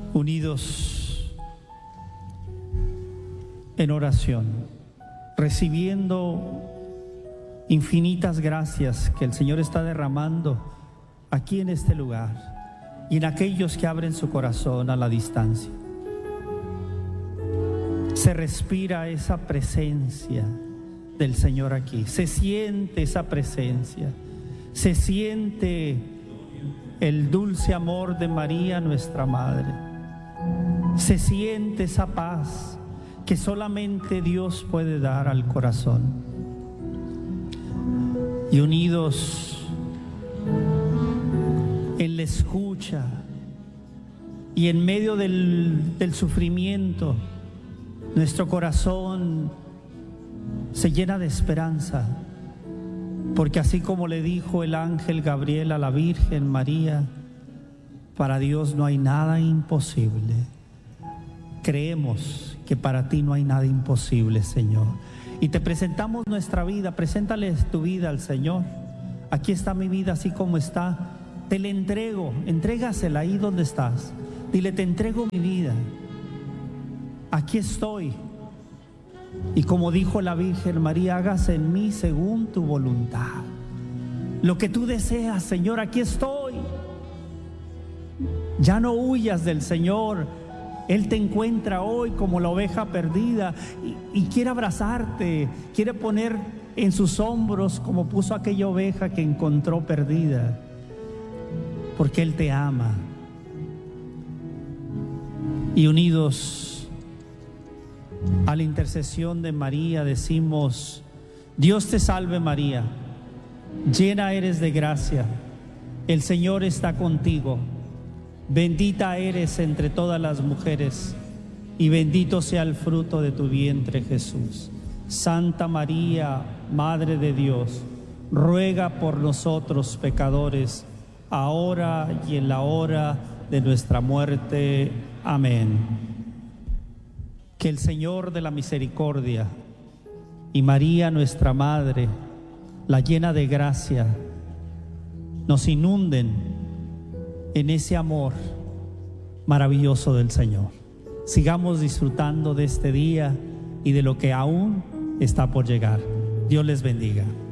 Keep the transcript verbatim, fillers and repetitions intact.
unidos en oración, recibiendo infinitas gracias que el Señor está derramando aquí en este lugar y en aquellos que abren su corazón a la distancia. Se respira esa presencia del Señor aquí, se siente esa presencia, se siente el dulce amor de María, nuestra Madre, se siente esa paz que solamente Dios puede dar al corazón. Y unidos en la escucha y en medio del, del sufrimiento, nuestro corazón se llena de esperanza, porque así como le dijo el ángel Gabriel a la Virgen María, para Dios no hay nada imposible. Creemos que para ti no hay nada imposible, Señor. Y te presentamos nuestra vida, preséntales tu vida al Señor. Aquí está mi vida así como está, te la entrego, entrégasela ahí donde estás. Dile, te entrego mi vida, aquí estoy. Y como dijo la Virgen María, hágase en mí según tu voluntad. Lo que tú deseas, Señor, aquí estoy. Ya no huyas del Señor. Él te encuentra hoy como la oveja perdida y, y quiere abrazarte, quiere poner en sus hombros como puso aquella oveja que encontró perdida, porque Él te ama. Y unidos a la intercesión de María decimos: Dios te salve María, llena eres de gracia, el Señor está contigo. Bendita eres entre todas las mujeres, y bendito sea el fruto de tu vientre, Jesús. Santa María, Madre de Dios, ruega por nosotros pecadores, ahora y en la hora de nuestra muerte. Amén. Que el Señor de la misericordia y María, nuestra Madre, la llena de gracia, nos inunden en ese amor maravilloso del Señor. Sigamos disfrutando de este día y de lo que aún está por llegar. Dios les bendiga.